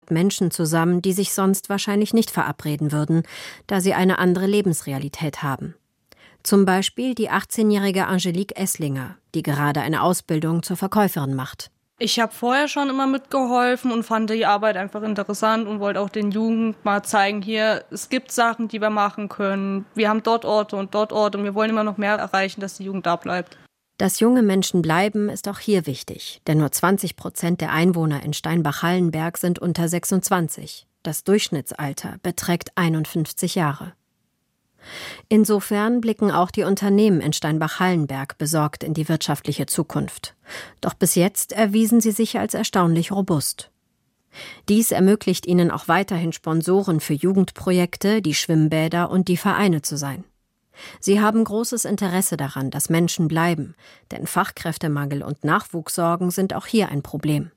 treibt Menschen zusammen, die sich sonst wahrscheinlich nicht verabreden würden, da sie eine andere Lebensrealität haben. Zum Beispiel die 18-jährige Angelique Esslinger, die gerade eine Ausbildung zur Verkäuferin macht. Ich habe vorher schon immer mitgeholfen und fand die Arbeit einfach interessant und wollte auch den Jugend mal zeigen, hier, es gibt Sachen, die wir machen können. Wir haben dort Orte und wir wollen immer noch mehr erreichen, dass die Jugend da bleibt. Dass junge Menschen bleiben, ist auch hier wichtig, denn nur 20% der Einwohner in Steinbach-Hallenberg sind unter 26. Das Durchschnittsalter beträgt 51 Jahre. Insofern blicken auch die Unternehmen in Steinbach-Hallenberg besorgt in die wirtschaftliche Zukunft. Doch bis jetzt erwiesen sie sich als erstaunlich robust. Dies ermöglicht ihnen auch weiterhin Sponsoren für Jugendprojekte, die Schwimmbäder und die Vereine zu sein. Sie haben großes Interesse daran, dass Menschen bleiben, denn Fachkräftemangel und Nachwuchssorgen sind auch hier ein Problem.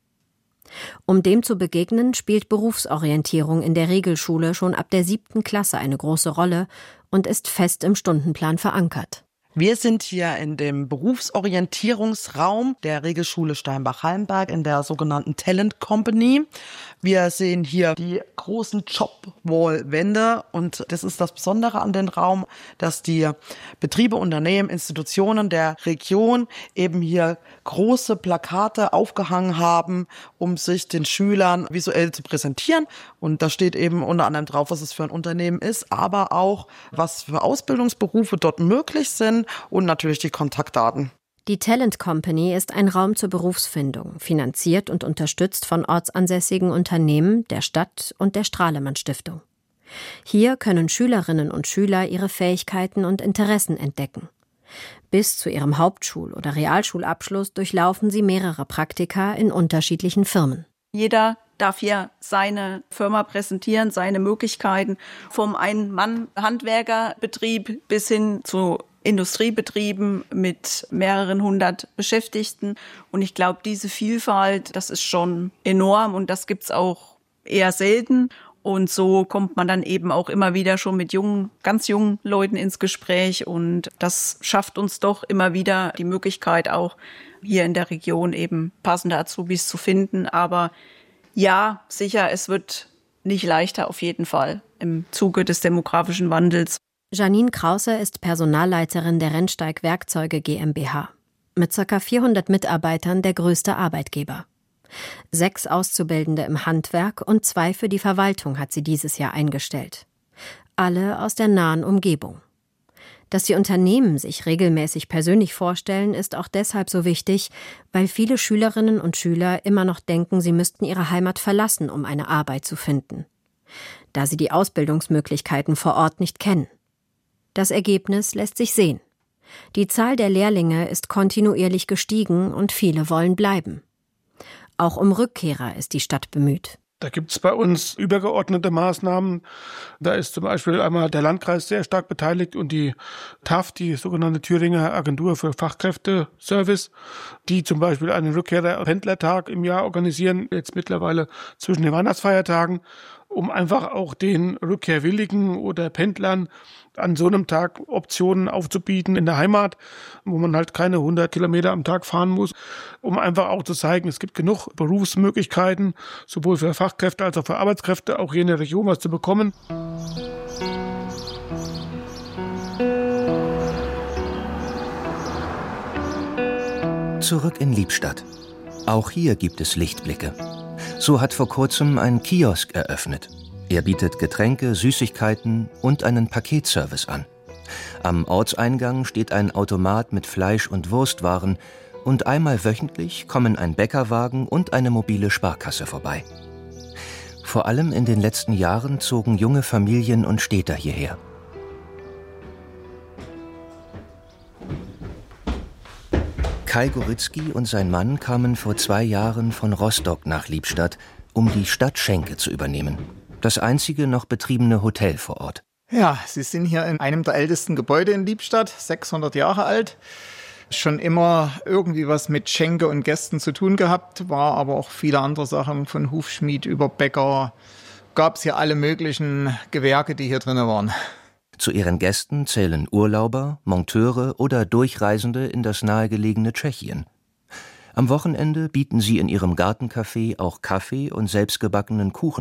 Um dem zu begegnen, spielt Berufsorientierung in der Regelschule schon ab der 7. Klasse eine große Rolle und ist fest im Stundenplan verankert. Wir sind hier in dem Berufsorientierungsraum der Regelschule Steinbach-Hallenberg in der sogenannten Talent Company. Wir sehen hier die großen Jobwall-Wände und das ist das Besondere an dem Raum, dass die Betriebe, Unternehmen, Institutionen der Region eben hier große Plakate aufgehangen haben, um sich den Schülern visuell zu präsentieren. Und da steht eben unter anderem drauf, was es für ein Unternehmen ist, aber auch, was für Ausbildungsberufe dort möglich sind und natürlich die Kontaktdaten. Die Talent Company ist ein Raum zur Berufsfindung, finanziert und unterstützt von ortsansässigen Unternehmen, der Stadt und der Strahlemann Stiftung. Hier können Schülerinnen und Schüler ihre Fähigkeiten und Interessen entdecken. Bis zu ihrem Hauptschul- oder Realschulabschluss durchlaufen sie mehrere Praktika in unterschiedlichen Firmen. Jeder darf hier seine Firma präsentieren, seine Möglichkeiten, vom Ein-Mann-Handwerkerbetrieb bis hin zu Industriebetrieben mit mehreren 100 Beschäftigten. Und ich glaube, diese Vielfalt, das ist schon enorm und das gibt's auch eher selten. Und so kommt man dann eben auch immer wieder schon mit ganz jungen Leuten ins Gespräch. Und das schafft uns doch immer wieder die Möglichkeit, auch hier in der Region eben passende Azubis zu finden. Aber ja, sicher, es wird nicht leichter auf jeden Fall im Zuge des demografischen Wandels. Janine Krause ist Personalleiterin der Rennsteig Werkzeuge GmbH. Mit ca. 400 Mitarbeitern der größte Arbeitgeber. 6 Auszubildende im Handwerk und 2 für die Verwaltung hat sie dieses Jahr eingestellt. Alle aus der nahen Umgebung. Dass die Unternehmen sich regelmäßig persönlich vorstellen, ist auch deshalb so wichtig, weil viele Schülerinnen und Schüler immer noch denken, sie müssten ihre Heimat verlassen, um eine Arbeit zu finden. Da sie die Ausbildungsmöglichkeiten vor Ort nicht kennen. Das Ergebnis lässt sich sehen. Die Zahl der Lehrlinge ist kontinuierlich gestiegen und viele wollen bleiben. Auch um Rückkehrer ist die Stadt bemüht. Da gibt es bei uns übergeordnete Maßnahmen. Da ist zum Beispiel einmal der Landkreis sehr stark beteiligt und die TAF, die sogenannte Thüringer Agentur für Fachkräfteservice, die zum Beispiel einen Rückkehrer-Pendlertag im Jahr organisieren, jetzt mittlerweile zwischen den Weihnachtsfeiertagen, um einfach auch den Rückkehrwilligen oder Pendlern an so einem Tag Optionen aufzubieten in der Heimat, wo man halt keine 100 Kilometer am Tag fahren muss, um einfach auch zu zeigen, es gibt genug Berufsmöglichkeiten, sowohl für Fachkräfte als auch für Arbeitskräfte, auch hier in der Region was zu bekommen. Zurück in Liebstadt. Auch hier gibt es Lichtblicke. So hat vor kurzem ein Kiosk eröffnet. Er bietet Getränke, Süßigkeiten und einen Paketservice an. Am Ortseingang steht ein Automat mit Fleisch- und Wurstwaren und einmal wöchentlich kommen ein Bäckerwagen und eine mobile Sparkasse vorbei. Vor allem in den letzten Jahren zogen junge Familien und Städter hierher. Kai Goritzky und sein Mann kamen vor 2 Jahren von Rostock nach Liebstadt, um die Stadt Schenke zu übernehmen. Das einzige noch betriebene Hotel vor Ort. Ja, Sie sind hier in einem der ältesten Gebäude in Liebstadt, 600 Jahre alt. Schon immer irgendwie was mit Schenke und Gästen zu tun gehabt, war aber auch viele andere Sachen, von Hufschmied über Bäcker. Gab es hier alle möglichen Gewerke, die hier drin waren. Zu ihren Gästen zählen Urlauber, Monteure oder Durchreisende in das nahegelegene Tschechien. Am Wochenende bieten sie in ihrem Gartencafé auch Kaffee und selbstgebackenen Kuchen